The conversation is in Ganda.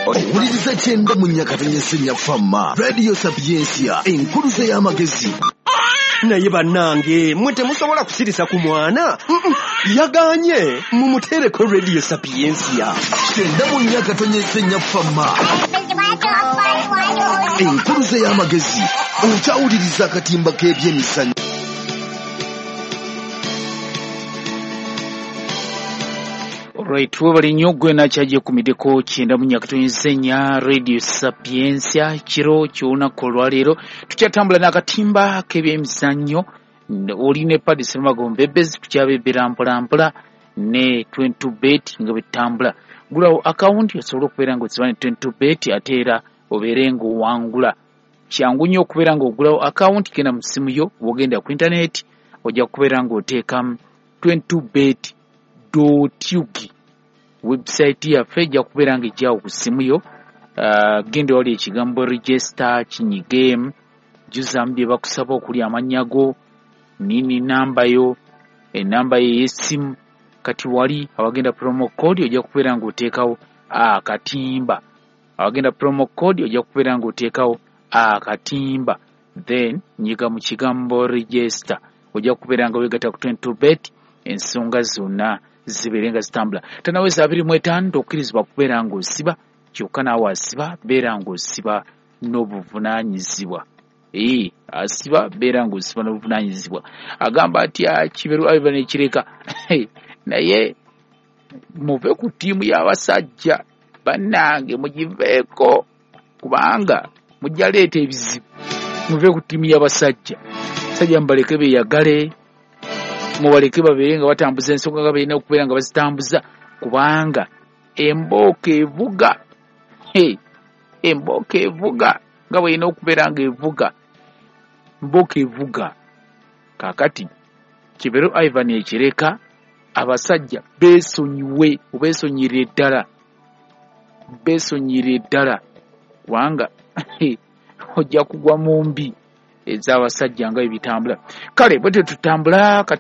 owuliriza kyenda mu Nyakatonya Senya Fama Radio Sapiensia enkuluze y'amagezi. Naye bannange mwe temusobola kusirisa ku mwana yaganye mumutereko Radio Sapiensia kyenda mu Nyakatonya Senya Fama enkuluze y'amagezi okyawuliriza akatimba k'ebyemizannyo. Right, wabali nyogwe na chaje kumideko kyenda mu Nyakatonya Senya Radio Sapiensia kiro kyona kolwalero tukyatambula n'akatimba k'ebyemizannyo oline Paddy Magombebezi tukyabebera mpola ne 22bet nga bitambula gulawo account yasobola okubeera nga oziba ne 22bet ate era obeere nga owangula kyangu nnyo okubeera nga ogulawo account genda mu ssimu yo bw'ogenda ku internet ojja kubeera nga oteekamu 22bet.ug website yaffe ejja kubeera nga ejjaawo ku ssimu yo. Genda wali ekigambo register kinyigemu juzamu bye bakusaba okuli amannya go nini namba yo enamba ye y'essimu kati wali abagenda promo code ojja kubeera nga oteekawo akatimba abagenda promo code ojja kubeera nga oteekawo akatimba then nyiga mu kigambo register ojja kubeera nga weegatta ku 22bet ensonga zonna zibeere nga zitambula. Tanaweza 25 okkirizibwa kubeera nga osiba kyokka naawe asiba beera nga osiba n'obuvunaanyizibwa. Asiba beera nga osiba n'obuvunaanyizibwa. Agamba atya Kiberu Ivan Ekireka naye muve ku ttiimu y'abasajja bannange mugiveeko kubanga mujja leeta ebizibu. Muve ku ttiimu y'abasajja sajja mubaleke beeyagale mubaleke babeere nga batambuza ensonga nga balina okubeera nga bazitambuza kubanga embooka evuga embooka evuga nga bwelina okubeera nga evuga mbooka evuga. Kaakati Kiberu Ivan Ekireka abasajja beesonyiwe obeesonyire ddala kubanga ojja kugwa mu mbi ez'abasajja nga bwe bitambula. Kale bwe tutambula